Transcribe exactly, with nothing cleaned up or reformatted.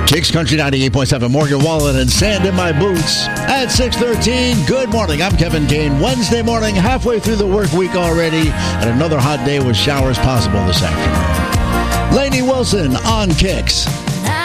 Kicks Country ninety-eight point seven, Morgan Wallen and Sand in My Boots. At six thirteen, good morning. I'm Kevin Kane. Wednesday morning, halfway through the work week already, and another hot day with showers possible this afternoon. Lainey Wilson on Kicks.